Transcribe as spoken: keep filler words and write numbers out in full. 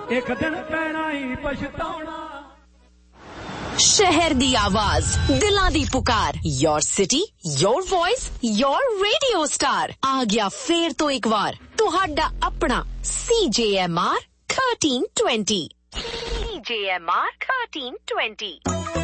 एक दिन पैना ही पछताना। शहर दी आवाज, दिलां दी पुकार, your city, your voice, your radio star. आ गया फेर तो एक बार तुहाडा अपना सी जे एम आर थर्टीन ट्वेंटी। सी जे एम आर थर्टीन ट्वेंटी।